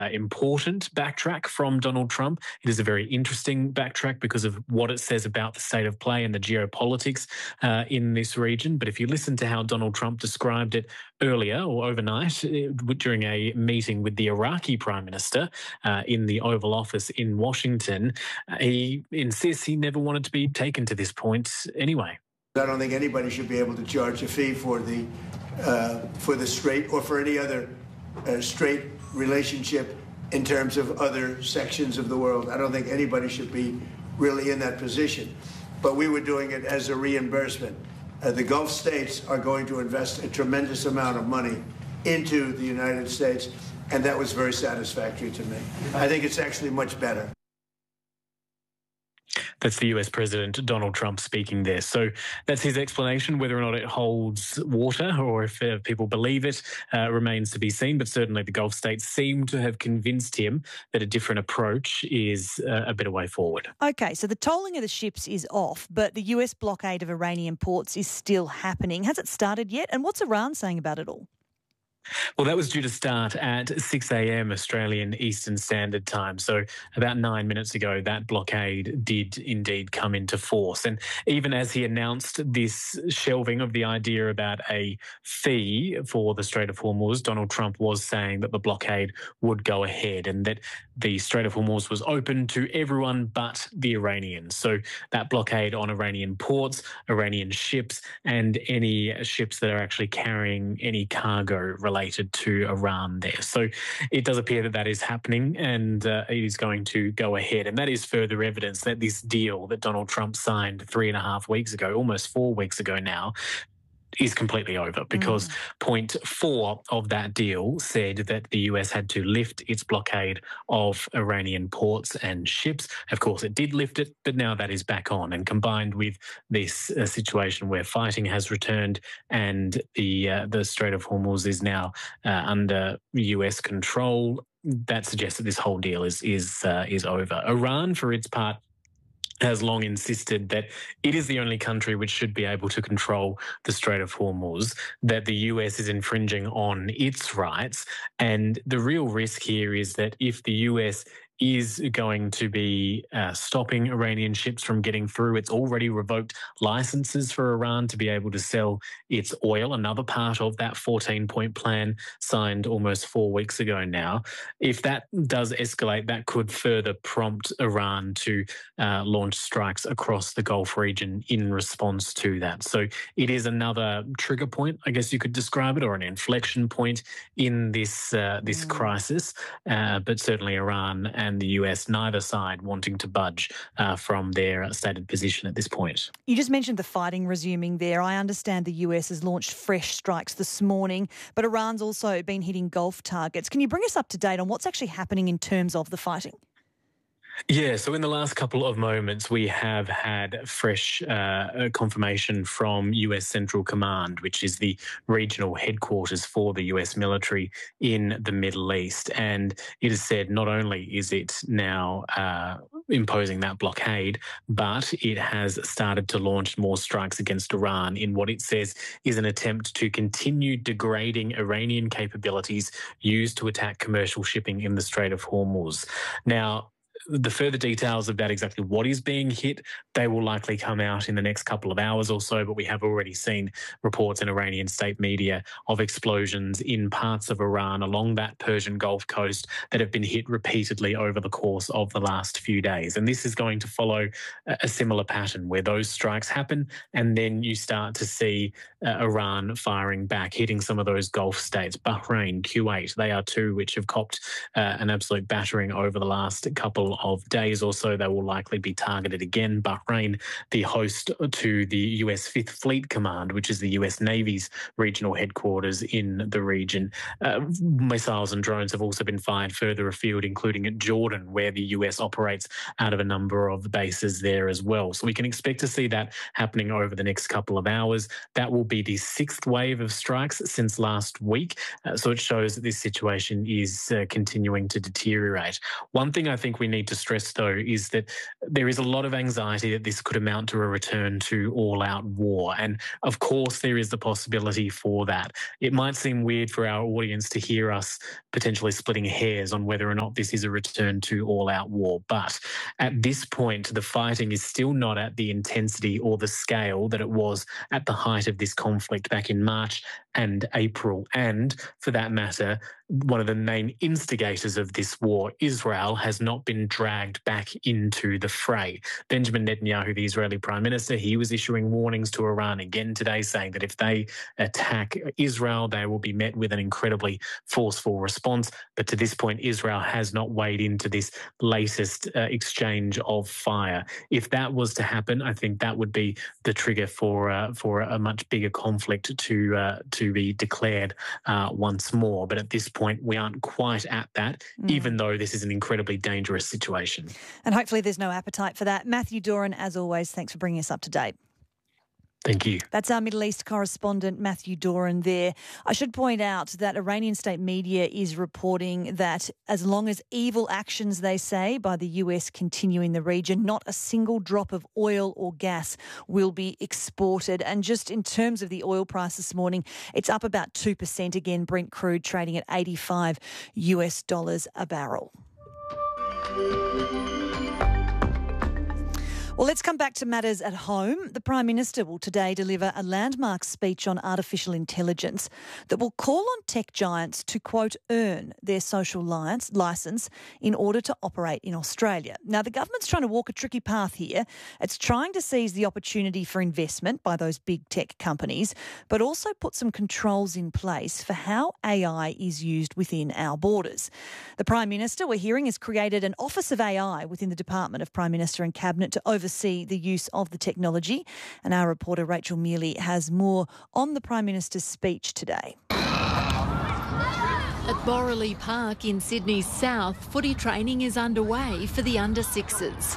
important backtrack from Donald Trump. It is a very interesting backtrack because of what it says about the state of play and the geopolitics in this region. But if you listen to how Donald Trump described it earlier or overnight during a meeting with the Iraqi Prime Minister in the Oval Office in Washington, he insists he never wanted to be taken to this point anyway. I don't think anybody should be able to charge a fee for the strait or for any other straight relationship in terms of other sections of the world. I don't think anybody should be really in that position. But we were doing it as a reimbursement. The Gulf states are going to invest a tremendous amount of money into the United States, and that was very satisfactory to me. I think it's actually much better. That's the US President Donald Trump speaking there. So that's his explanation. Whether or not it holds water or if people believe it remains to be seen. But certainly the Gulf states seem to have convinced him that a different approach is a better way forward. Okay, so the tolling of the ships is off, but the US blockade of Iranian ports is still happening. Has it started yet? And what's Iran saying about it all? Well, that was due to start at 6 a.m. Australian Eastern Standard Time. So about 9 minutes ago, that blockade did indeed come into force. And even as he announced this shelving of the idea about a fee for the Strait of Hormuz, Donald Trump was saying that the blockade would go ahead and that the Strait of Hormuz was open to everyone but the Iranians. So that blockade on Iranian ports, Iranian ships, and any ships that are actually carrying any cargo related to Iran there. So it does appear that that is happening and it is going to go ahead. And that is further evidence that this deal that Donald Trump signed 3.5 weeks ago, almost 4 weeks ago now, is completely over because point 4 of that deal said that the US had to lift its blockade of Iranian ports and ships. Of course, it did lift it, but now that is back on. And combined with this situation where fighting has returned and the Strait of Hormuz is now under US control, that suggests that this whole deal is over. Iran, for its part, has long insisted that it is the only country which should be able to control the Strait of Hormuz, that the US is infringing on its rights. And the real risk here is that if the US is going to be stopping Iranian ships from getting through. It's already revoked licenses for Iran to be able to sell its oil, another part of that 14-point plan signed almost 4 weeks ago now. If that does escalate, that could further prompt Iran to launch strikes across the Gulf region in response to that. So it is another trigger point, I guess you could describe it, or an inflection point in this crisis. But certainly Iran and the US, neither side wanting to budge from their stated position at this point. You just mentioned the fighting resuming there. I understand the US has launched fresh strikes this morning, but Iran's also been hitting Gulf targets. Can you bring us up to date on what's actually happening in terms of the fighting? Yeah, so in the last couple of moments, we have had fresh confirmation from US Central Command, which is the regional headquarters for the US military in the Middle East. And it is said not only is it now imposing that blockade, but it has started to launch more strikes against Iran in what it says is an attempt to continue degrading Iranian capabilities used to attack commercial shipping in the Strait of Hormuz. Now, the further details about exactly what is being hit, they will likely come out in the next couple of hours or so, but we have already seen reports in Iranian state media of explosions in parts of Iran along that Persian Gulf coast that have been hit repeatedly over the course of the last few days. And this is going to follow a similar pattern where those strikes happen and then you start to see Iran firing back, hitting some of those Gulf states, Bahrain, Kuwait. They are two which have copped an absolute battering over the last couple of days or so. They will likely be targeted again. Bahrain, the host to the US Fifth Fleet Command, which is the US Navy's regional headquarters in the region. Missiles and drones have also been fired further afield, including at Jordan, where the US operates out of a number of bases there as well. So we can expect to see that happening over the next couple of hours. That will be the 6th wave of strikes since last week. So it shows that this situation is continuing to deteriorate. One thing I think we need need to stress, though, is that there is a lot of anxiety that this could amount to a return to all-out war. And, of course, there is the possibility for that. It might seem weird for our audience to hear us potentially splitting hairs on whether or not this is a return to all-out war. But at this point, the fighting is still not at the intensity or the scale that it was at the height of this conflict back in March and April. And, for that matter, one of the main instigators of this war, Israel, has not been dragged back into the fray. Benjamin Netanyahu, the Israeli Prime Minister, he was issuing warnings to Iran again today, saying that if they attack Israel, they will be met with an incredibly forceful response. But to this point, Israel has not weighed into this latest exchange of fire. If that was to happen, I think that would be the trigger for a much bigger conflict to be declared once more. But at this point, we aren't quite at that, even though this is an incredibly dangerous situation. And hopefully there's no appetite for that. Matthew Doran, as always, thanks for bringing us up to date. Thank you. That's our Middle East correspondent, Matthew Doran there. I should point out that Iranian state media is reporting that as long as evil actions, they say, by the US continue in the region, not a single drop of oil or gas will be exported. And just in terms of the oil price this morning, it's up about 2% again. Brent crude trading at $85 a barrel. Well, let's come back to matters at home. The Prime Minister will today deliver a landmark speech on artificial intelligence that will call on tech giants to, quote, earn their social licence in order to operate in Australia. Now, the government's trying to walk a tricky path here. It's trying to seize the opportunity for investment by those big tech companies, but also put some controls in place for how AI is used within our borders. The Prime Minister, we're hearing, has created an Office of AI within the Department of Prime Minister and Cabinet to oversee the use of the technology. And our reporter Rachel Mealy has more on the Prime Minister's speech today. At Borroley Park in Sydney's south, footy training is underway for the under-sixes.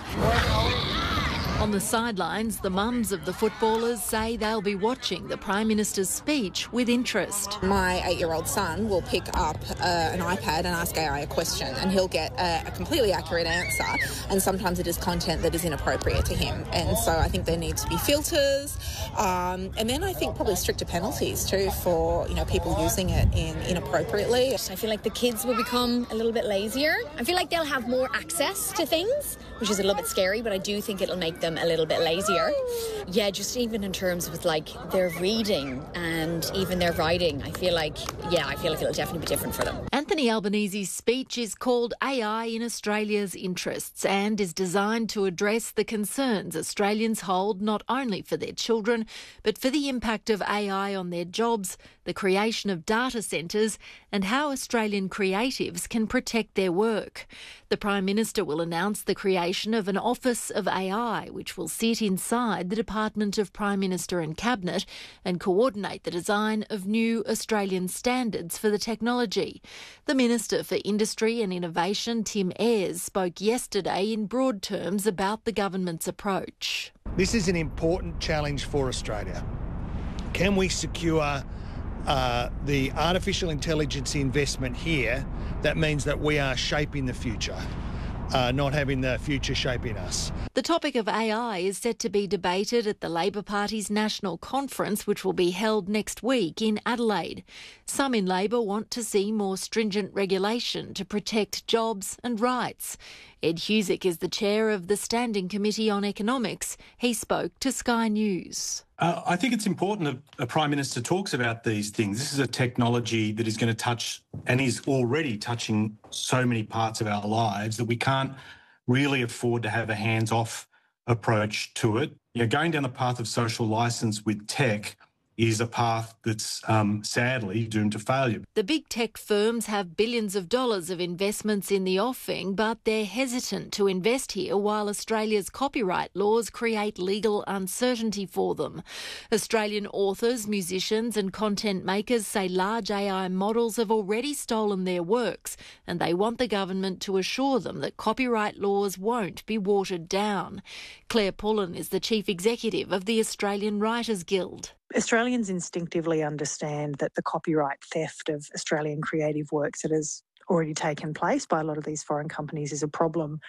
On the sidelines, the mums of the footballers say they'll be watching the Prime Minister's speech with interest. My 8-year-old son will pick up an iPad and ask AI a question, and he'll get a completely accurate answer, and sometimes it is content that is inappropriate to him. And so I think there need to be filters, and then I think probably stricter penalties too for people using it inappropriately. I feel like the kids will become a little bit lazier. I feel like they'll have more access to things, which is a little bit scary, but I do think it'll make them a little bit lazier. Yeah, just even in terms with their reading and even their writing, I feel like it'll definitely be different for them. Anthony Albanese's speech is called AI in Australia's Interests and is designed to address the concerns Australians hold not only for their children, but for the impact of AI on their jobs, the creation of data centres, and how Australian creatives can protect their work. The Prime Minister will announce the creation of an Office of AI, which will sit inside the Department of Prime Minister and Cabinet and coordinate the design of new Australian standards for the technology. The Minister for Industry and Innovation, Tim Ayres, spoke yesterday in broad terms about the government's approach. This is an important challenge for Australia. Can we secure the artificial intelligence investment here? That means that we are shaping the future, not having the future shaping us. The topic of AI is set to be debated at the Labor Party's National Conference, which will be held next week in Adelaide. Some in Labor want to see more stringent regulation to protect jobs and rights. Ed Husick is the chair of the Standing Committee on Economics. He spoke to Sky News. I think it's important that a Prime Minister talks about these things. This is a technology that is going to touch and is already touching so many parts of our lives that we can't really afford to have a hands-off approach to it. Going down the path of social licence with tech is a path that's sadly doomed to failure. The big tech firms have billions of dollars of investments in the offing, but they're hesitant to invest here while Australia's copyright laws create legal uncertainty for them. Australian authors, musicians and content makers say large AI models have already stolen their works, and they want the government to assure them that copyright laws won't be watered down. Claire Pullen is the chief executive of the Australian Writers Guild. Australians instinctively understand that the copyright theft of Australian creative works that has already taken place by a lot of these foreign companies is a problem.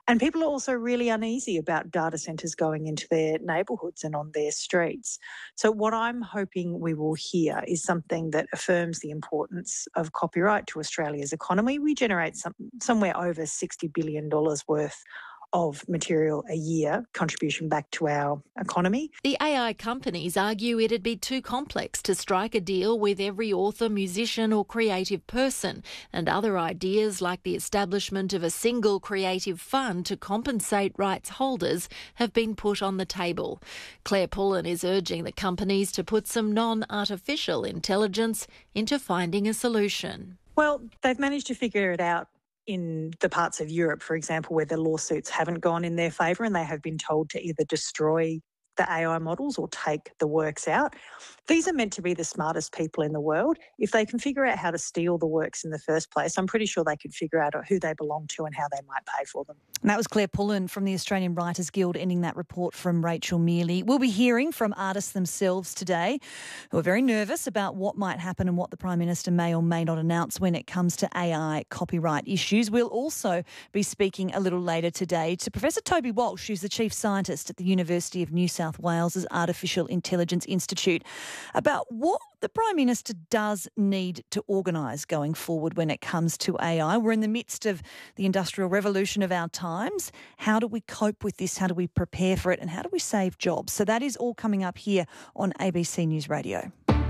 And people are also really uneasy about data centres going into their neighbourhoods and on their streets. So what I'm hoping we will hear is something that affirms the importance of copyright to Australia's economy. We generate somewhere over $60 billion worth of material a year, contribution back to our economy. The AI companies argue it'd be too complex to strike a deal with every author, musician or creative person, and other ideas like the establishment of a single creative fund to compensate rights holders have been put on the table. Claire Pullen is urging the companies to put some non-artificial intelligence into finding a solution. Well, they've managed to figure it out in the parts of Europe, for example, where the lawsuits haven't gone in their favour and they have been told to either destroy the AI models or take the works out. These are meant to be the smartest people in the world. If they can figure out how to steal the works in the first place, I'm pretty sure they could figure out who they belong to and how they might pay for them. And that was Claire Pullen from the Australian Writers Guild, ending that report from Rachel Mealy. We'll be hearing from artists themselves today who are very nervous about what might happen and what the Prime Minister may or may not announce when it comes to AI copyright issues. We'll also be speaking a little later today to Professor Toby Walsh, who's the Chief Scientist at the University of New South Wales's Artificial Intelligence Institute, about what the Prime Minister does need to organise going forward when it comes to AI. We're in the midst of the industrial revolution of our times. How do we cope with this? How do we prepare for it? And how do we save jobs? So that is all coming up here on ABC News Radio.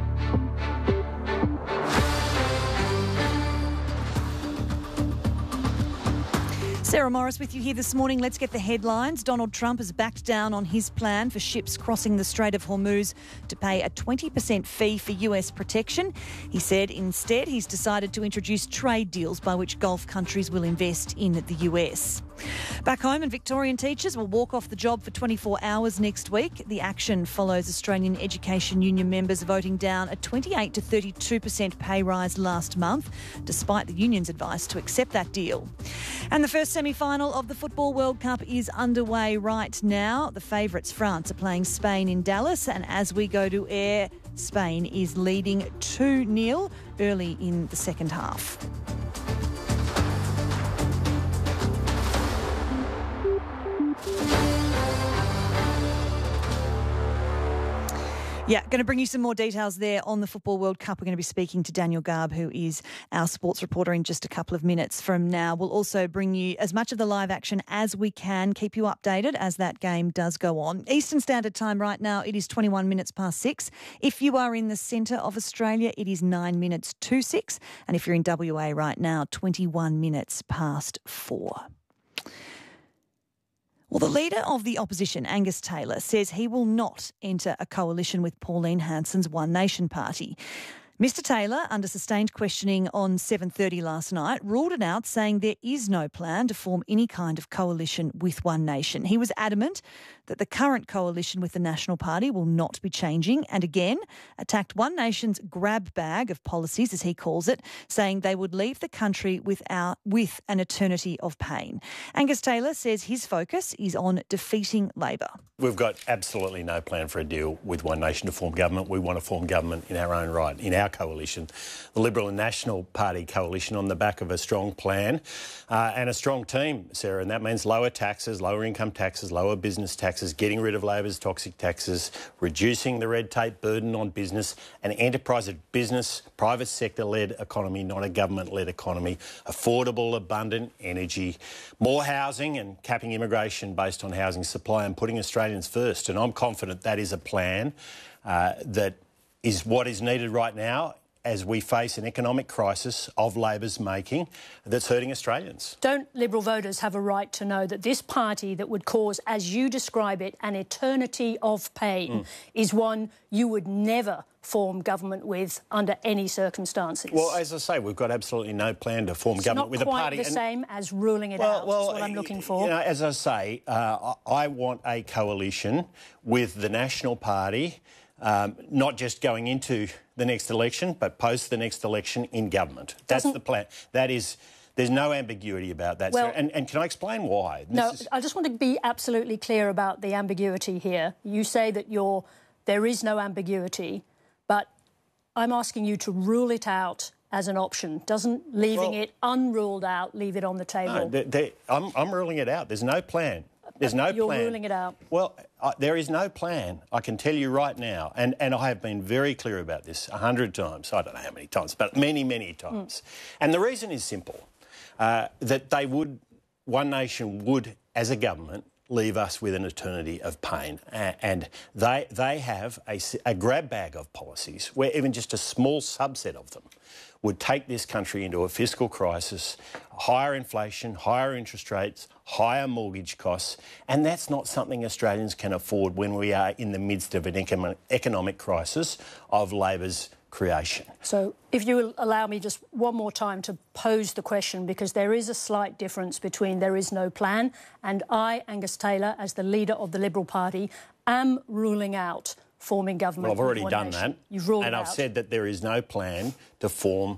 Sarah Morris with you here this morning. Let's get the headlines. Donald Trump has backed down on his plan for ships crossing the Strait of Hormuz to pay a 20% fee for US protection. He said instead he's decided to introduce trade deals by which Gulf countries will invest in the US. Back home, and Victorian teachers will walk off the job for 24 hours next week. The action follows Australian Education Union members voting down a 28 to 32% pay rise last month, despite the union's advice to accept that deal. And the first semi-final of the Football World Cup is underway right now. The favourites, France, are playing Spain in Dallas, and as we go to air, Spain is leading 2-0 early in the second half. Yeah, going to bring you some more details there on the Football World Cup. We're going to be speaking to Daniel Garb, who is our sports reporter, in just a couple of minutes from now. We'll also bring you as much of the live action as we can, keep you updated as that game does go on. Eastern Standard Time right now, it is 21 minutes past 6. If you are in the centre of Australia, it is 9 minutes to 6. And if you're in WA right now, 21 minutes past 4. Well, the leader of the opposition, Angus Taylor, says he will not enter a coalition with Pauline Hanson's One Nation party. Mr Taylor, under sustained questioning on 7:30 last night, ruled it out, saying there is no plan to form any kind of coalition with One Nation. He was adamant that the current coalition with the National Party will not be changing, and again attacked One Nation's grab bag of policies, as he calls it, saying they would leave the country with an eternity of pain. Angus Taylor says his focus is on defeating Labor. We've got absolutely no plan for a deal with One Nation to form government. We want to form government in our own right, in our coalition, the Liberal and National Party coalition, on the back of a strong plan and a strong team, Sarah, and that means lower taxes, lower income taxes, lower business taxes, getting rid of Labor's toxic taxes, reducing the red tape burden on business, an enterprise of business, private sector-led economy, not a government-led economy, affordable, abundant energy, more housing and capping immigration based on housing supply and putting Australians first. And I'm confident that is a plan that is what is needed right now as we face an economic crisis of Labor's making that's hurting Australians. Don't Liberal voters have a right to know that this party that would cause, as you describe it, an eternity of pain is one you would never form government with under any circumstances? Well, as I say, we've got absolutely no plan to form government with a party. It's not quite the same as ruling it out, is what I'm looking for. You know, as I say, I want a coalition with the National Party, not just going into the next election, but post the next election in government. That's the plan. That is, there's no ambiguity about that. Well, and can I explain why? I just want to be absolutely clear about the ambiguity here. You say that there is no ambiguity, but I'm asking you to rule it out as an option, doesn't leaving it unruled out leave it on the table? No, I'm ruling it out. There's no plan. There's no plan. You're ruling it out? Well, there is no plan. I can tell you right now, and I have been very clear about this 100 times. I don't know how many times, but many, many times. And the reason is simple, that One Nation would, as a government, leave us with an eternity of pain. And they have a grab bag of policies where even just a small subset of them would take this country into a fiscal crisis, higher inflation, higher interest rates, higher mortgage costs, and that's not something Australians can afford when we are in the midst of an economic crisis of Labor's creation. So if you will allow me just one more time to pose the question, because there is a slight difference between there is no plan and I, Angus Taylor, as the leader of the Liberal Party, am ruling out forming government. Well, I've already done that. You've ruled and it I've out. said that there is no plan to form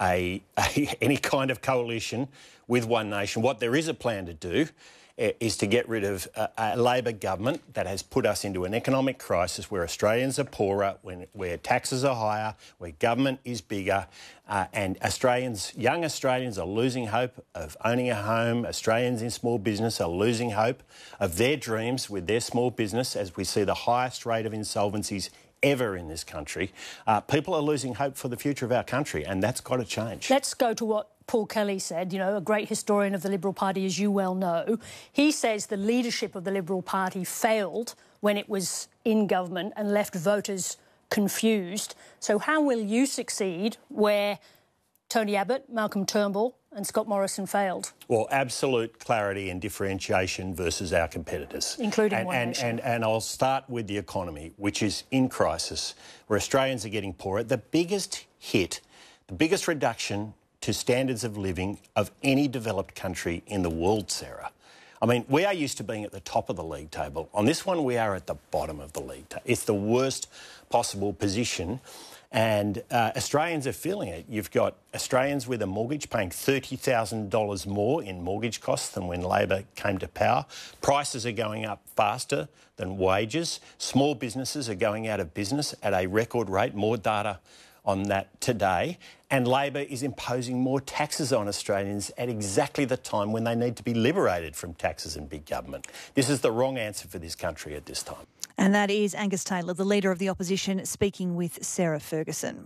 any kind of coalition with One Nation. What there is a plan to do is to get rid of a Labor government that has put us into an economic crisis where Australians are poorer, where taxes are higher, where government is bigger, and young Australians are losing hope of owning a home. Australians in small business are losing hope of their dreams with their small business as we see the highest rate of insolvencies ever in this country. People are losing hope for the future of our country, and that's got to change. Let's go to what Paul Kelly said, a great historian of the Liberal Party, as you well know. He says the leadership of the Liberal Party failed when it was in government and left voters confused. So how will you succeed where Tony Abbott, Malcolm Turnbull and Scott Morrison failed? Well, absolute clarity and differentiation versus our competitors. Including One Nation. And I'll start with the economy, which is in crisis, where Australians are getting poorer. The biggest hit, the biggest reduction to standards of living of any developed country in the world, Sarah. I mean, we are used to being at the top of the league table. On this one, we are at the bottom of the league table. It's the worst possible position, and Australians are feeling it. You've got Australians with a mortgage paying $30,000 more in mortgage costs than when Labor came to power. Prices are going up faster than wages. Small businesses are going out of business at a record rate. More data on that today. And Labor is imposing more taxes on Australians at exactly the time when they need to be liberated from taxes and big government. This is the wrong answer for this country at this time. And that is Angus Taylor, the leader of the opposition, speaking with Sarah Ferguson.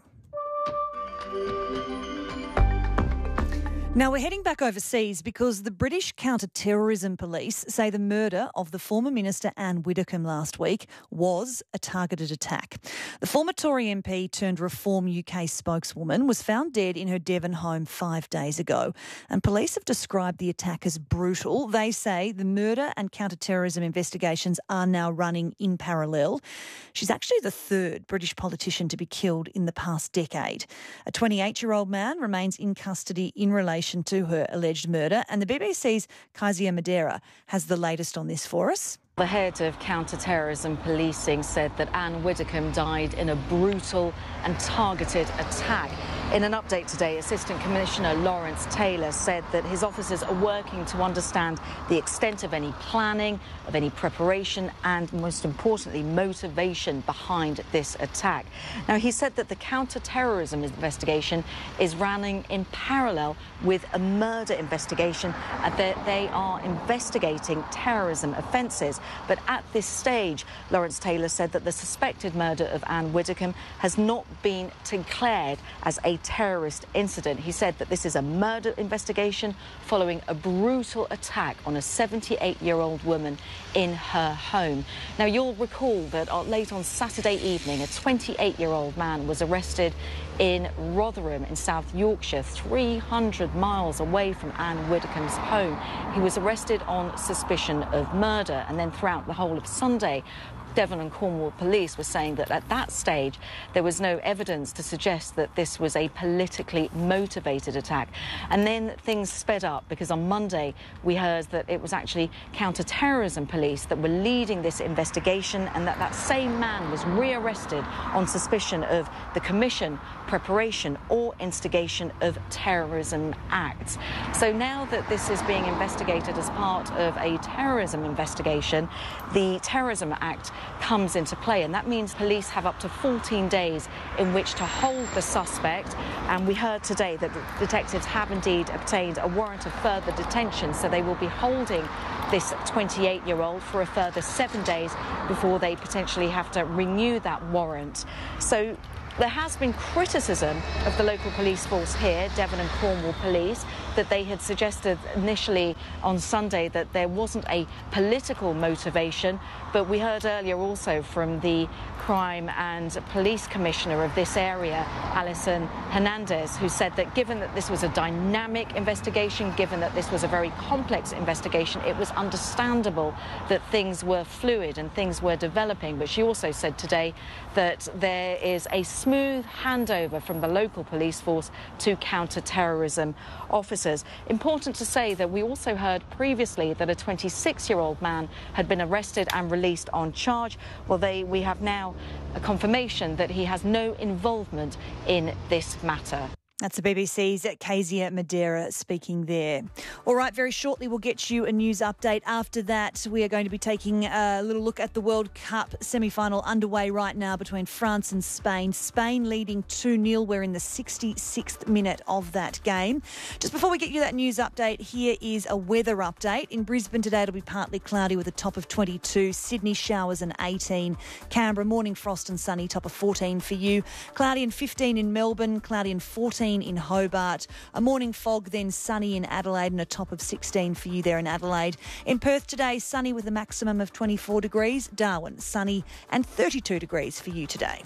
Now we're heading back overseas because the British Counter-Terrorism Police say the murder of the former Minister Anne Widdecombe last week was a targeted attack. The former Tory MP turned Reform UK spokeswoman was found dead in her Devon home 5 days ago, and police have described the attack as brutal. They say the murder and counter-terrorism investigations are now running in parallel. She's actually the third British politician to be killed in the past decade. A 28-year-old man remains in custody in relation to her alleged murder, and the BBC's Kezia Madera has the latest on this for us. The head of counter-terrorism policing said that Anne Widdecombe died in a brutal and targeted attack. In an update today, Assistant Commissioner Lawrence Taylor said that his officers are working to understand the extent of any planning, of any preparation and, most importantly, motivation behind this attack. Now, he said that the counter-terrorism investigation is running in parallel with a murder investigation, and that they are investigating terrorism offences. But at this stage, Lawrence Taylor said that the suspected murder of Anne Widdecombe has not been declared as a terrorist incident. He said that this is a murder investigation following a brutal attack on a 78-year-old woman in her home. Now, you'll recall that late on Saturday evening, a 28-year-old man was arrested in Rotherham in South Yorkshire, 300 miles away from Anne Widdecombe's home. He was arrested on suspicion of murder, and then throughout the whole of Sunday, Devon and Cornwall police were saying that at that stage there was no evidence to suggest that this was a politically motivated attack. And then things sped up because on Monday we heard that it was actually counter-terrorism police that were leading this investigation, and that same man was rearrested on suspicion of the commission, preparation or instigation of terrorism acts. So now that this is being investigated as part of a terrorism investigation, the Terrorism Act comes into play, and that means police have up to 14 days in which to hold the suspect. And we heard today that the detectives have indeed obtained a warrant of further detention, so they will be holding this 28-year-old for a further 7 days before they potentially have to renew that warrant. So there has been criticism of the local police force here, Devon and Cornwall Police, that they had suggested initially on Sunday that there wasn't a political motivation, but we heard earlier also from the Crime and Police Commissioner of this area, Alison Hernandez, who said that given that this was a dynamic investigation, given that this was a very complex investigation, it was understandable that things were fluid and things were developing. But she also said today that there is a smooth handover from the local police force to counter-terrorism officers. Important to say that we also heard previously that a 26-year-old man had been arrested and released on charge. Well, we have now a confirmation that he has no involvement in this matter. That's the BBC's Kezia Madeira speaking there. All right, very shortly we'll get you a news update. After that, we are going to be taking a little look at the World Cup semi-final underway right now between France and Spain. Spain leading 2-0. We're in the 66th minute of that game. Just before we get you that news update, here is a weather update. In Brisbane today, it'll be partly cloudy with a top of 22. Sydney, showers and 18. Canberra, morning frost and sunny, top of 14 for you. Cloudy and 15 in Melbourne, cloudy and 14 in Hobart. A morning fog, then sunny in Adelaide and a top of 16 for you there in Adelaide. In Perth today, sunny with a maximum of 24 degrees. Darwin, sunny and 32 degrees for you today.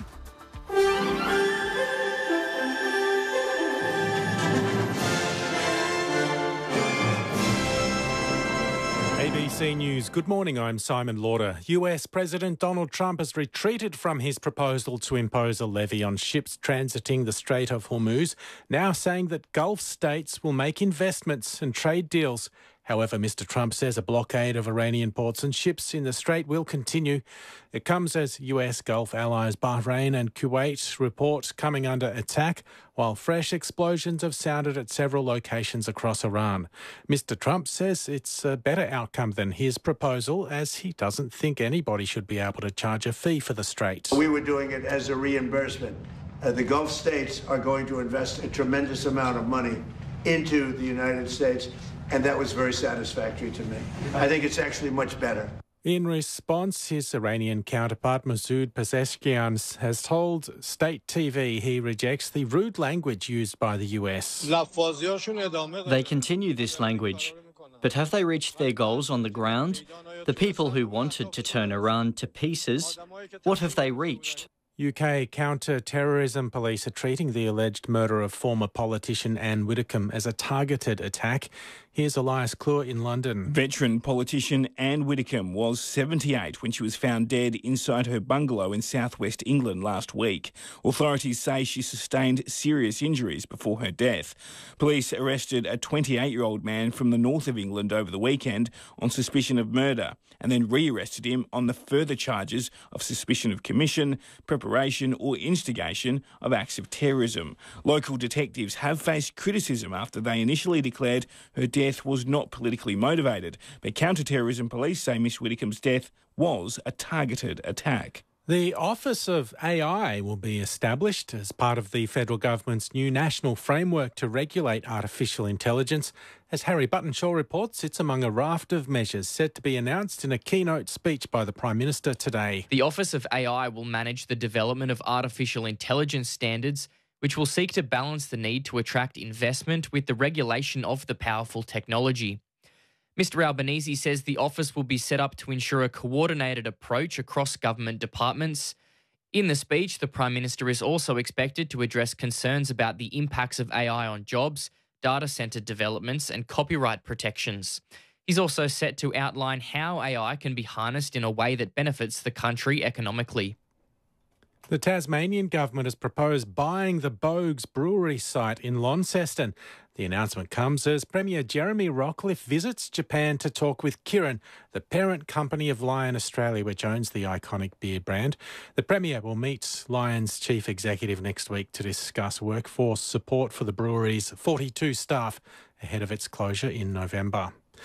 ABC News. Good morning, I'm Simon Lauder. US President Donald Trump has retreated from his proposal to impose a levy on ships transiting the Strait of Hormuz, now saying that Gulf states will make investments and trade deals. However, Mr. Trump says a blockade of Iranian ports and ships in the Strait will continue. It comes as US Gulf allies Bahrain and Kuwait report coming under attack, while fresh explosions have sounded at several locations across Iran. Mr. Trump says it's a better outcome than his proposal, as he doesn't think anybody should be able to charge a fee for the Strait. We were doing it as a reimbursement. The Gulf states are going to invest a tremendous amount of money into the United States, and that was very satisfactory to me. I think it's actually much better. In response, his Iranian counterpart Masoud Pezeshkian has told State TV he rejects the rude language used by the US. They continue this language, but have they reached their goals on the ground? The people who wanted to turn Iran to pieces, what have they reached? UK counter-terrorism police are treating the alleged murder of former politician Anne Widdecombe as a targeted attack. Here's Elias Clure in London. Veteran politician Anne Widdecombe was 78 when she was found dead inside her bungalow in southwest England last week. Authorities say she sustained serious injuries before her death. Police arrested a 28-year-old man from the north of England over the weekend on suspicion of murder, and then re-arrested him on the further charges of suspicion of commission, preparation or instigation of acts of terrorism. Local detectives have faced criticism after they initially declared her death was not politically motivated, but counter-terrorism police say Miss Widdecombe's death was a targeted attack. The Office of AI will be established as part of the federal government's new national framework to regulate artificial intelligence. As Harry Buttonshaw reports, it's among a raft of measures set to be announced in a keynote speech by the Prime Minister today. The Office of AI will manage the development of artificial intelligence standards, which will seek to balance the need to attract investment with the regulation of the powerful technology. Mr. Albanese says the office will be set up to ensure a coordinated approach across government departments. In the speech, the Prime Minister is also expected to address concerns about the impacts of AI on jobs, data centre developments and copyright protections. He's also set to outline how AI can be harnessed in a way that benefits the country economically. The Tasmanian government has proposed buying the Bogues brewery site in Launceston. The announcement comes as Premier Jeremy Rockliff visits Japan to talk with Kirin, the parent company of Lion Australia, which owns the iconic beer brand. The Premier will meet Lion's chief executive next week to discuss workforce support for the brewery's 42 staff ahead of its closure in November.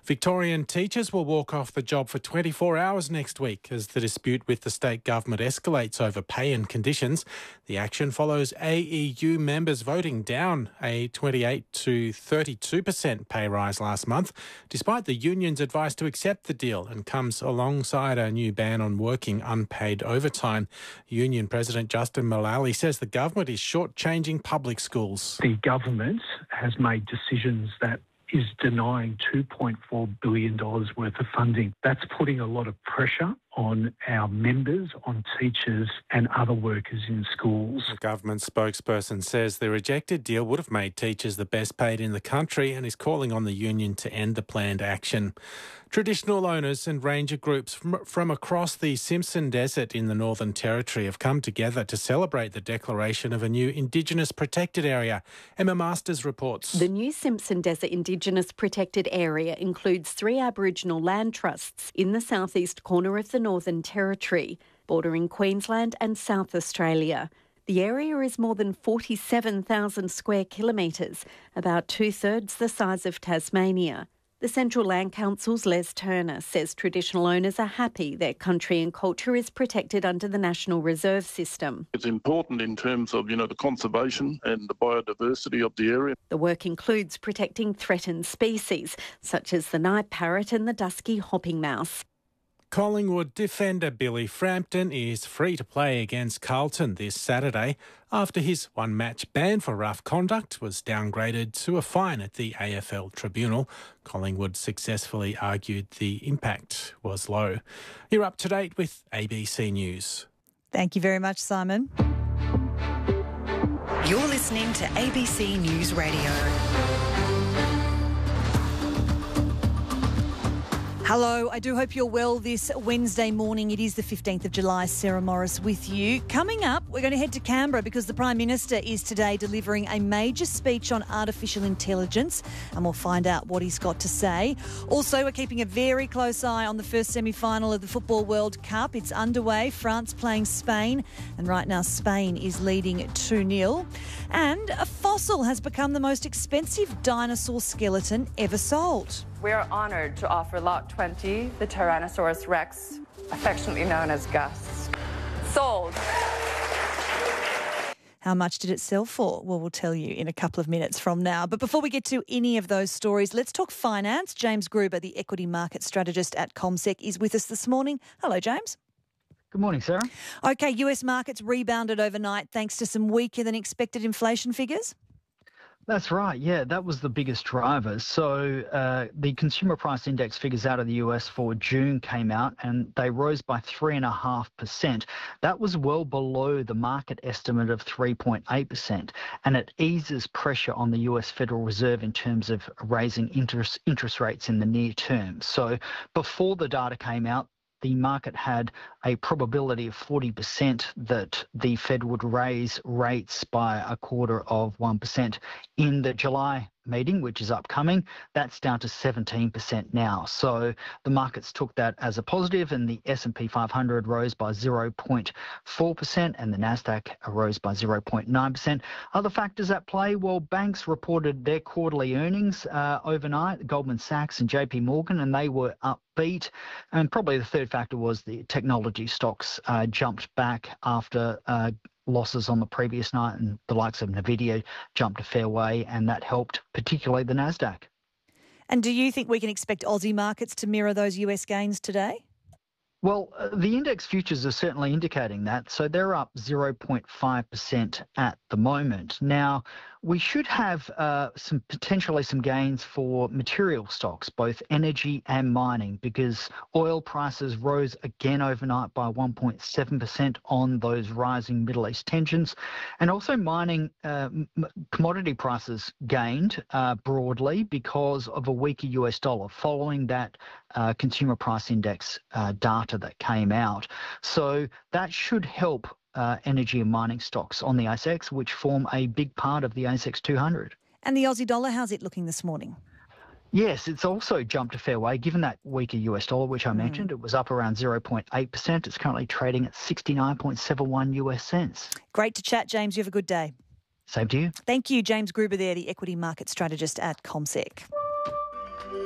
Victorian teachers will walk off the job for 24 hours next week as the dispute with the state government escalates over pay and conditions. The action follows AEU members voting down a 28 to 32% pay rise last month, despite the union's advice to accept the deal, and comes alongside a new ban on working unpaid overtime. Union President Justin Mullally says the government is shortchanging public schools. The government has made decisions that is denying $2.4 billion worth of funding. That's putting a lot of pressure on our members, on teachers and other workers in schools. The government spokesperson says the rejected deal would have made teachers the best paid in the country and is calling on the union to end the planned action. Traditional owners and ranger groups from across the Simpson Desert in the Northern Territory have come together to celebrate the declaration of a new Indigenous protected area. Emma Masters reports. The new Simpson Desert Indigenous protected area includes 3 Aboriginal land trusts in the southeast corner of the Northern Territory, bordering Queensland and South Australia. The area is more than 47,000 square kilometres, about 2/3 the size of Tasmania. The Central Land Council's Les Turner says traditional owners are happy their country and culture is protected under the National Reserve System. It's important in terms of, the conservation and the biodiversity of the area. The work includes protecting threatened species, such as the night parrot and the dusky hopping mouse. Collingwood defender Billy Frampton is free to play against Carlton this Saturday after his one-match ban for rough conduct was downgraded to a fine at the AFL Tribunal. Collingwood successfully argued the impact was low. You're up to date with ABC News. Thank you very much, Simon. You're listening to ABC News Radio. Hello, I do hope you're well this Wednesday morning. It is the 15th of July. Sarah Morris with you. Coming up, we're going to head to Canberra because the Prime Minister is today delivering a major speech on artificial intelligence, and we'll find out what he's got to say. Also, we're keeping a very close eye on the first semi-final of the Football World Cup. It's underway, France playing Spain, and right now Spain is leading 2-0. And a fossil has become the most expensive dinosaur skeleton ever sold. We are honoured to offer Lot 20, the Tyrannosaurus Rex, affectionately known as Gus. Sold. How much did it sell for? Well, we'll tell you in a couple of minutes from now. But before we get to any of those stories, let's talk finance. James Gruber, the equity market strategist at CommSec, is with us this morning. Hello, James. Good morning, Sarah. OK, US markets rebounded overnight thanks to some weaker than expected inflation figures. That's right. Yeah, that was the biggest driver. So the consumer price index figures out of the US for June came out and they rose by 3.5%. That was well below the market estimate of 3.8%. And it eases pressure on the US Federal Reserve in terms of raising interest rates in the near term. So before the data came out, the market had a probability of 40% that the Fed would raise rates by 0.25% in the July meeting, which is upcoming. That's down to 17% now. So the markets took that as a positive, and the S&P 500 rose by 0.4% and the Nasdaq rose by 0.9%. Other factors at play, well, banks reported their quarterly earnings overnight, Goldman Sachs and JP Morgan, and they were upbeat. And probably the third factor was the technology stocks jumped back after losses on the previous night, and the likes of Nvidia jumped a fair way, and that helped particularly the Nasdaq. And do you think we can expect Aussie markets to mirror those US gains today? Well, the index futures are certainly indicating that. So they're up 0.5% at the moment. Now, we should have potentially some gains for material stocks, both energy and mining, because oil prices rose again overnight by 1.7% on those rising Middle East tensions. And also mining commodity prices gained broadly because of a weaker US dollar following that consumer price index data that came out. So that should help energy and mining stocks on the ASX, which form a big part of the ASX 200. And the Aussie dollar, how's it looking this morning? Yes, it's also jumped a fair way. Given that weaker US dollar, which I mentioned, it was up around 0.8%. It's currently trading at 69.71 US cents. Great to chat, James. You have a good day. Same to you. Thank you, James Gruber there, the equity market strategist at CommSec.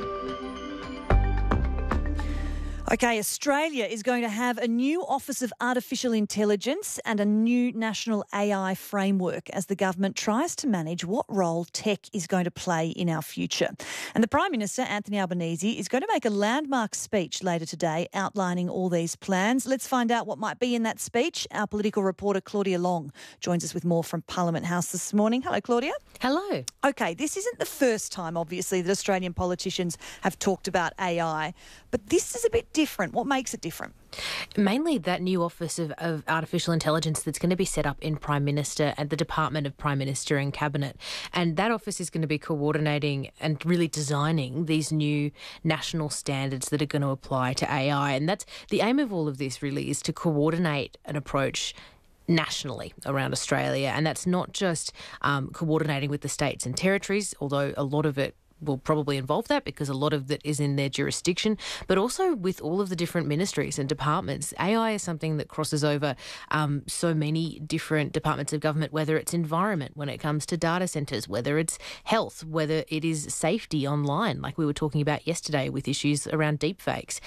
Okay, Australia is going to have a new Office of Artificial Intelligence and a new national AI framework as the government tries to manage what role tech is going to play in our future. And the Prime Minister, Anthony Albanese, is going to make a landmark speech later today outlining all these plans. Let's find out what might be in that speech. Our political reporter, Claudia Long, joins us with more from Parliament House this morning. Hello, Claudia. Hello. Okay, this isn't the first time, obviously, that Australian politicians have talked about AI, but this is a bit different. What makes it different? Mainly that new Office of Artificial Intelligence that's going to be set up in Prime Minister and the Department of Prime Minister and Cabinet. And that office is going to be coordinating and really designing these new national standards that are going to apply to AI. And that's the aim of all of this, really, is to coordinate an approach nationally around Australia. And that's not just coordinating with the states and territories, although a lot of it will probably involve that because a lot of that is in their jurisdiction, but also with all of the different ministries and departments. AI is something that crosses over so many different departments of government, whether it's environment when it comes to data centres, whether it's health, whether it is safety online, like we were talking about yesterday with issues around deepfakes.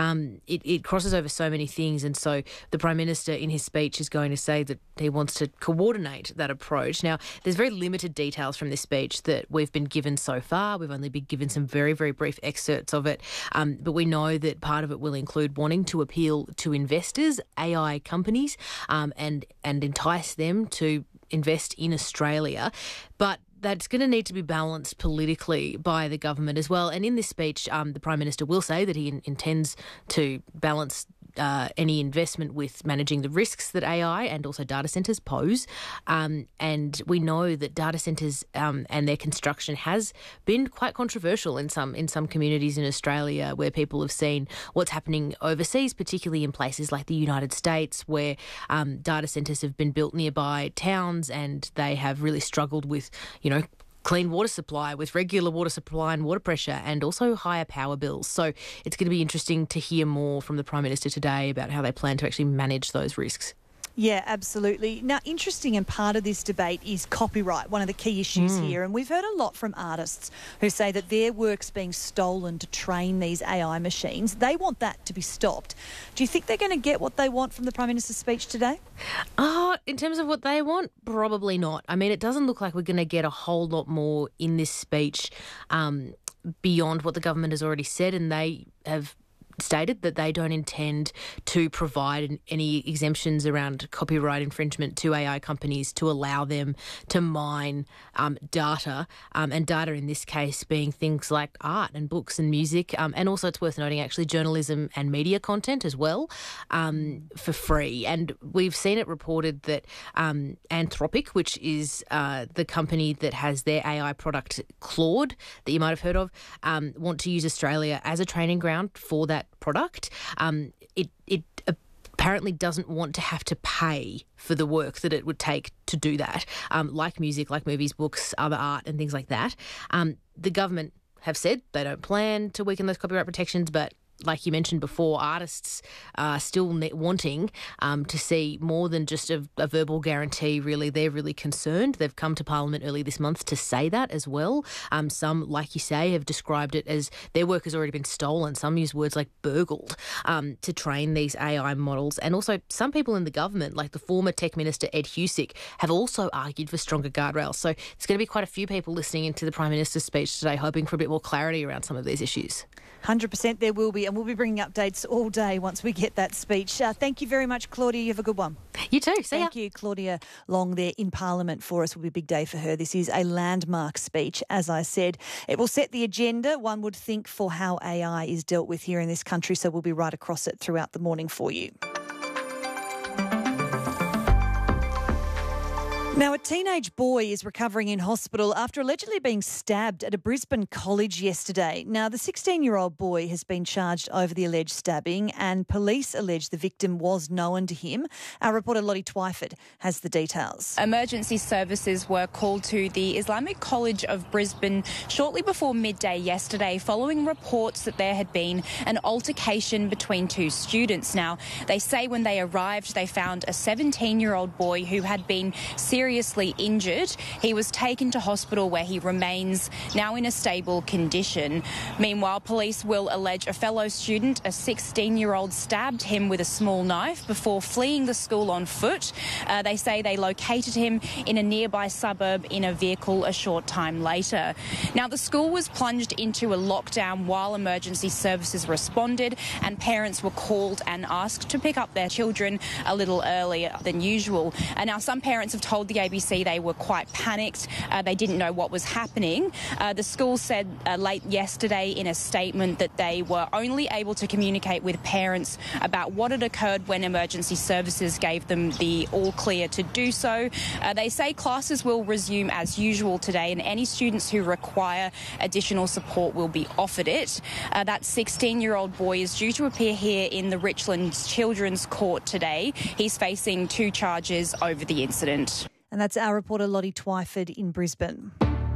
It crosses over so many things, and so the Prime Minister in his speech is going to say that he wants to coordinate that approach. Now, there's very limited details from this speech that we've been given so far. We've only been given some very, very brief excerpts of it, but we know that part of it will include wanting to appeal to investors, AI companies, and entice them to invest in Australia. But that's going to need to be balanced politically by the government as well. And in this speech, the Prime Minister will say that he intends to balance any investment with managing the risks that AI and also data centres pose. And we know that data centres and their construction has been quite controversial in some communities in Australia, where people have seen what's happening overseas, particularly in places like the United States, where data centres have been built nearby towns and they have really struggled with, clean water supply, with regular water supply and water pressure, and also higher power bills. So it's going to be interesting to hear more from the Prime Minister today about how they plan to actually manage those risks. Yeah, absolutely. Now, interesting, and part of this debate is copyright, one of the key issues here. And we've heard a lot from artists who say that their work's being stolen to train these AI machines. They want that to be stopped. Do you think they're going to get what they want from the Prime Minister's speech today? In terms of what they want, probably not. I mean, it doesn't look like we're going to get a whole lot more in this speech beyond what the government has already said, and they have stated that they don't intend to provide any exemptions around copyright infringement to AI companies to allow them to mine data, and data in this case being things like art and books and music, and also it's worth noting actually journalism and media content as well, for free. And we've seen it reported that Anthropic, which is the company that has their AI product Claude that you might have heard of, want to use Australia as a training ground for that product. It apparently doesn't want to have to pay for the work that it would take to do that, like music, like movies, books, other art and things like that. The government have said they don't plan to weaken those copyright protections, but like you mentioned before, artists are still wanting to see more than just a verbal guarantee, really. They're really concerned. They've come to Parliament early this month to say that as well. Some, like you say, have described it as their work has already been stolen. Some use words like burgled to train these AI models. And also some people in the government, like the former Tech Minister Ed Husic, have also argued for stronger guardrails. So there's going to be quite a few people listening into the Prime Minister's speech today hoping for a bit more clarity around some of these issues. 100% there will be, and we'll be bringing updates all day once we get that speech. Thank you very much, Claudia. You have a good one. You too. See ya. Thank you, Claudia Long, there in Parliament for us. Will be a big day for her. This is a landmark speech, as I said. It will set the agenda, one would think, for how AI is dealt with here in this country, so we'll be right across it throughout the morning for you. Now, a teenage boy is recovering in hospital after allegedly being stabbed at a Brisbane college yesterday. Now, the 16-year-old boy has been charged over the alleged stabbing, and police allege the victim was known to him. Our reporter Lottie Twyford has the details. Emergency services were called to the Islamic College of Brisbane shortly before midday yesterday following reports that there had been an altercation between two students. Now, they say when they arrived, they found a 17-year-old boy who had been seriously seriously injured. He was taken to hospital where he remains now in a stable condition. Meanwhile, police will allege a fellow student, a 16-year-old, stabbed him with a small knife before fleeing the school on foot. They say they located him in a nearby suburb in a vehicle a short time later. Now, the school was plunged into a lockdown while emergency services responded, and parents were called and asked to pick up their children a little earlier than usual. Now, some parents have told the ABC they were quite panicked. They didn't know what was happening. The school said late yesterday in a statement that they were only able to communicate with parents about what had occurred when emergency services gave them the all clear to do so. They say classes will resume as usual today, and any students who require additional support will be offered it. That 16-year-old boy is due to appear here in the Richlands Children's Court today. He's facing 2 charges over the incident. And that's our reporter Lottie Twyford in Brisbane.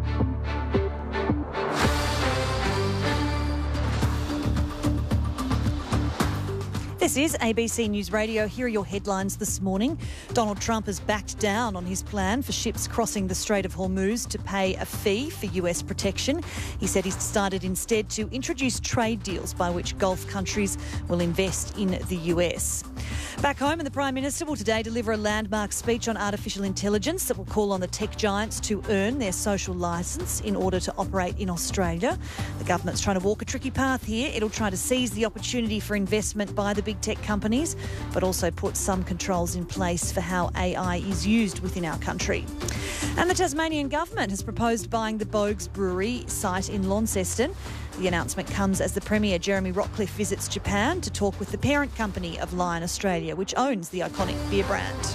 This is ABC News Radio. Here are your headlines this morning. Donald Trump has backed down on his plan for ships crossing the Strait of Hormuz to pay a fee for US protection. He said he's decided instead to introduce trade deals by which Gulf countries will invest in the US. Back home, and the Prime Minister will today deliver a landmark speech on artificial intelligence that will call on the tech giants to earn their social licence in order to operate in Australia. The government's trying to walk a tricky path here. It'll try to seize the opportunity for investment by the big tech companies, but also put some controls in place for how AI is used within our country. And the Tasmanian government has proposed buying the Bogues Brewery site in Launceston. The announcement comes as the Premier, Jeremy Rockcliffe, visits Japan to talk with the parent company of Lion Australia, which owns the iconic beer brand.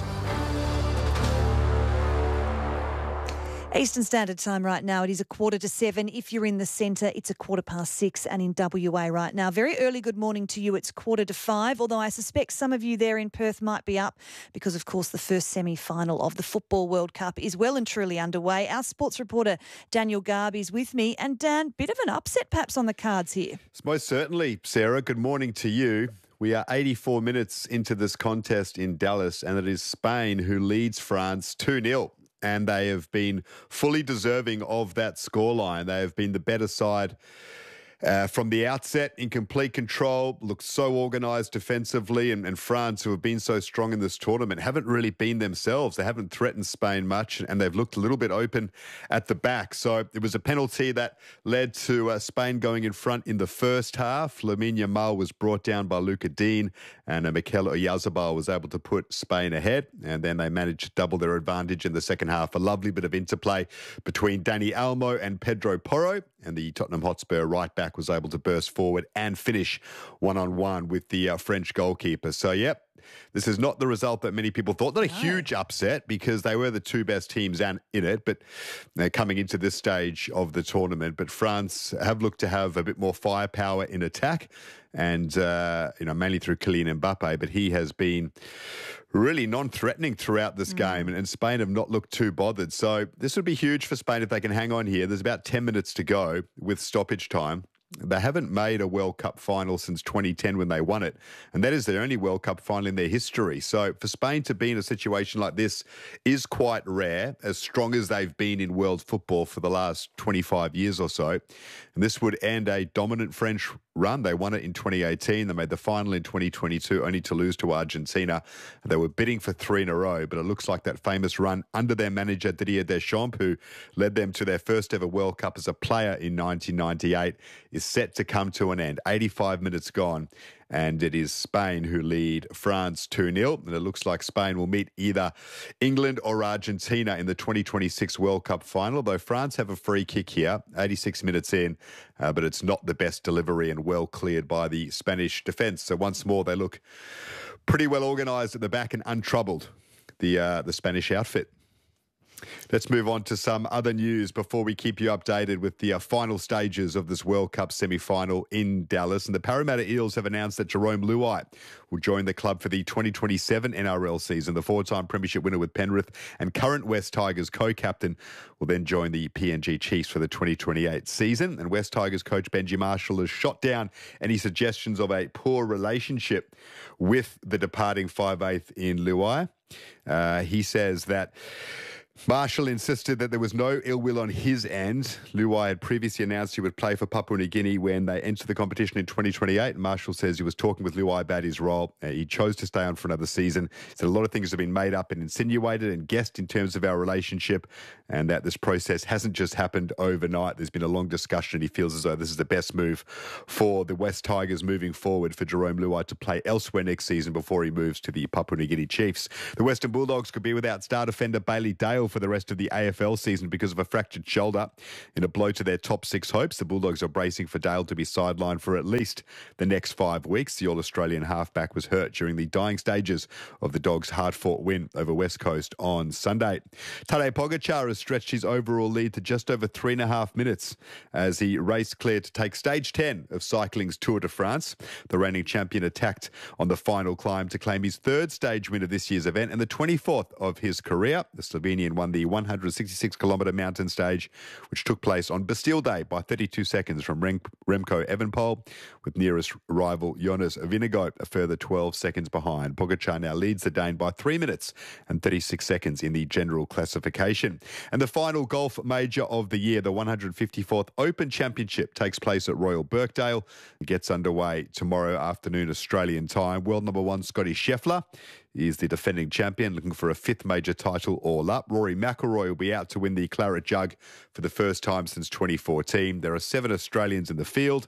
Eastern Standard Time right now, it is 6:45. If you're in the centre, it's 6:15, and in WA right now, very early good morning to you, it's 4:45, although I suspect some of you there in Perth might be up because, of course, the first semi-final of the Football World Cup is well and truly underway. Our sports reporter Daniel Garby is with me, and Dan, bit of an upset perhaps on the cards here. Most certainly, Sarah. Good morning to you. We are 84 minutes into this contest in Dallas, and it is Spain who leads France 2-0. And they have been fully deserving of that scoreline. They have been the better side from the outset, in complete control, looked so organised defensively, and France, who have been so strong in this tournament, haven't really been themselves. They haven't threatened Spain much, and they've looked a little bit open at the back. So it was a penalty that led to Spain going in front in the first half. Lamine Yamal was brought down by Luka Dean, and Mikel Oyarzabal was able to put Spain ahead, and then they managed to double their advantage in the second half. A lovely bit of interplay between Dani Olmo and Pedro Porro, and the Tottenham Hotspur right back was able to burst forward and finish one-on-one with the French goalkeeper. So, yep, this is not the result that many people thought. Not a huge upset because they were the two best teams in it, but they're coming into this stage of the tournament. But France have looked to have a bit more firepower in attack, and mainly through Kylian Mbappe, but he has been really non-threatening throughout this game, and Spain have not looked too bothered. So this would be huge for Spain if they can hang on here. There's about 10 minutes to go with stoppage time. They haven't made a World Cup final since 2010 when they won it, and that is their only World Cup final in their history. So for Spain to be in a situation like this is quite rare, as strong as they've been in world football for the last 25 years or so. And this would end a dominant French run. They won it in 2018. They made the final in 2022, only to lose to Argentina. They were bidding for 3 in a row, but it looks like that famous run under their manager, Didier Deschamps, who led them to their first ever World Cup as a player in 1998, is set to come to an end. 85 minutes gone, and it is Spain who lead France 2-0. And it looks like Spain will meet either England or Argentina in the 2026 World Cup final, though France have a free kick here, 86 minutes in, but it's not the best delivery and well cleared by the Spanish defence. So once more, they look pretty well organised at the back and untroubled, the Spanish outfit. Let's move on to some other news before we keep you updated with the final stages of this World Cup semi-final in Dallas. And the Parramatta Eels have announced that Jerome Luai will join the club for the 2027 NRL season. The four-time premiership winner with Penrith and current West Tigers co-captain will then join the PNG Chiefs for the 2028 season. And West Tigers coach Benji Marshall has shot down any suggestions of a poor relationship with the departing 5'8" in Luai. He says that Marshall insisted that there was no ill will on his end. Luai had previously announced he would play for Papua New Guinea when they enter the competition in 2028. Marshall says he was talking with Luai about his role. He chose to stay on for another season. He said a lot of things have been made up and insinuated and guessed in terms of our relationship, and that this process hasn't just happened overnight. There's been a long discussion. He feels as though this is the best move for the West Tigers moving forward, for Jerome Luai to play elsewhere next season before he moves to the Papua New Guinea Chiefs. The Western Bulldogs could be without star defender Bailey Dale for the rest of the AFL season because of a fractured shoulder. In a blow to their top six hopes, the Bulldogs are bracing for Dale to be sidelined for at least the next 5 weeks. The All-Australian halfback was hurt during the dying stages of the Dogs' hard-fought win over West Coast on Sunday. Tadej Pogačar has stretched his overall lead to just over 3.5 minutes as he raced clear to take stage 10 of cycling's Tour de France. The reigning champion attacked on the final climb to claim his third stage win of this year's event and the 24th of his career. The Slovenian won the 166-kilometre mountain stage, which took place on Bastille Day by 32 seconds from Remco Evenepoel, with nearest rival Jonas Vingegaard a further 12 seconds behind. Pogačar now leads the Dane by 3 minutes and 36 seconds in the general classification. And the final golf major of the year, the 154th Open Championship, takes place at Royal Birkdale. It gets underway tomorrow afternoon Australian time. World number one Scotty Scheffler is the defending champion, looking for a fifth major title all up. Rory McIlroy will be out to win the Claret Jug for the first time since 2014. There are 7 Australians in the field: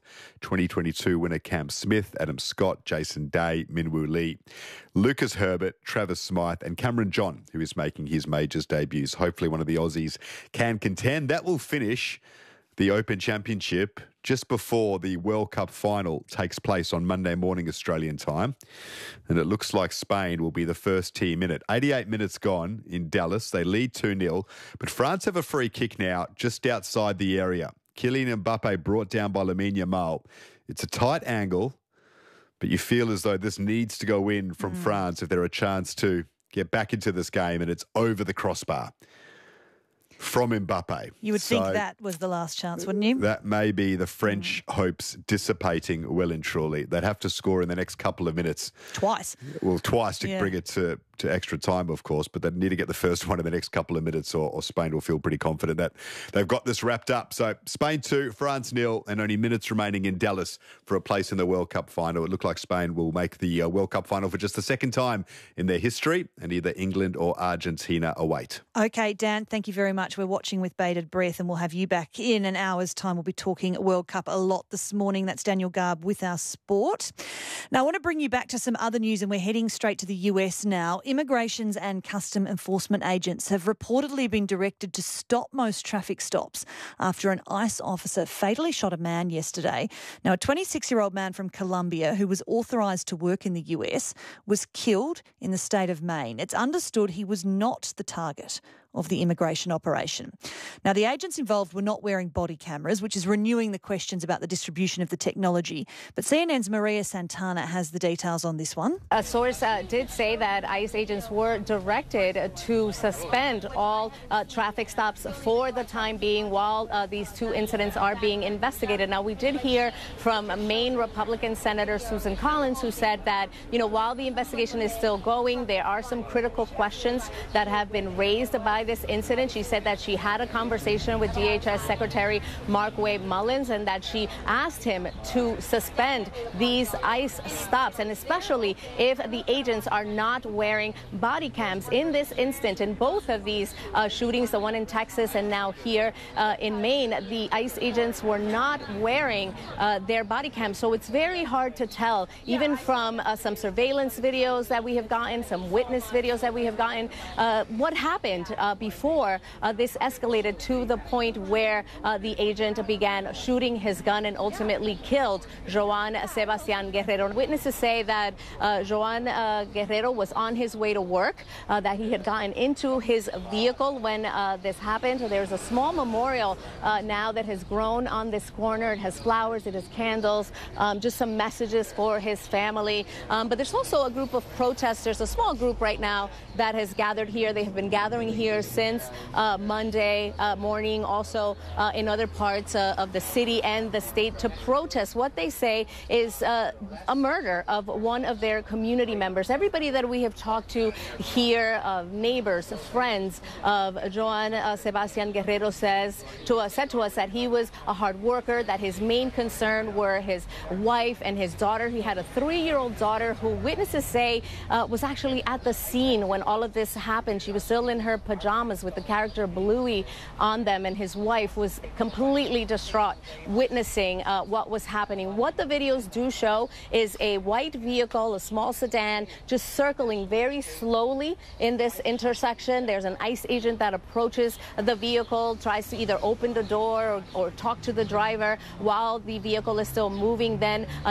2022 winner Cam Smith, Adam Scott, Jason Day, Minwoo Lee, Lucas Herbert, Travis Smythe and Cameron John, who is making his majors debuts. Hopefully one of the Aussies can contend. That will finish the Open Championship just before the World Cup final takes place on Monday morning Australian time. And it looks like Spain will be the first team in it. 88 minutes gone in Dallas. They lead 2-0. But France have a free kick now just outside the area. Kylian Mbappe brought down by Lamine Yamal. It's a tight angle, but you feel as though this needs to go in from France if they're a chance to get back into this game, and it's over the crossbar from Mbappe. You would think that was the last chance, wouldn't you? That may be the French hopes dissipating well and truly. They'd have to score in the next couple of minutes. Twice. Well, twice to bring it to extra time, of course, but they'd need to get the first one in the next couple of minutes or Spain will feel pretty confident that they've got this wrapped up. So Spain 2, France 0, and only minutes remaining in Dallas for a place in the World Cup final. It looked like Spain will make the World Cup final for just the second time in their history, and either England or Argentina await. Okay, Dan, thank you very much. We're watching with bated breath and we'll have you back in an hour's time. We'll be talking World Cup a lot this morning. That's Daniel Garb with our sport. Now, I want to bring you back to some other news, and we're heading straight to the US now. Immigrations and custom enforcement agents have reportedly been directed to stop most traffic stops after an ICE officer fatally shot a man yesterday. Now, a 26-year-old man from Colombia who was authorised to work in the US was killed in the state of Maine. It's understood he was not the target of the immigration operation. Now, the agents involved were not wearing body cameras, which is renewing the questions about the distribution of the technology. But CNN's Maria Santana has the details on this one. A source did say that ICE agents were directed to suspend all traffic stops for the time being while these two incidents are being investigated. Now, we did hear from Maine Republican Senator Susan Collins, who said that, while the investigation is still going, there are some critical questions that have been raised by this incident. She said that she had a conversation with DHS Secretary Mark Wade Mullins and that she asked him to suspend these ICE stops, and especially if the agents are not wearing body cams. In this instant, in both of these shootings, the one in Texas and now here in Maine, the ICE agents were not wearing their body cams. So it's very hard to tell, even from some surveillance videos that we have gotten, some witness videos that we have gotten, what happened before this escalated to the point where the agent began shooting his gun and ultimately killed Joan Sebastian Guerrero. Witnesses say that Joan Guerrero was on his way to work, that he had gotten into his vehicle when this happened. There's a small memorial now that has grown on this corner. It has flowers, it has candles, just some messages for his family. But there's also a group of protesters, a small group right now, that has gathered here. They have been gathering here here since Monday morning, also in other parts of the city and the state, to protest what they say is a murder of one of their community members. Everybody that we have talked to here, neighbors, friends of Joan Sebastian Guerrero, said to us that he was a hard worker, that his main concern were his wife and his daughter. He had a 3-year-old daughter who witnesses say was actually at the scene when all of this happened. She was still in her pajamas with the character Bluey on them, and his wife was completely distraught witnessing what was happening. What the videos do show is a white vehicle, a small sedan, just circling very slowly in this intersection. There's an ICE agent that approaches the vehicle, tries to either open the door or talk to the driver while the vehicle is still moving. Then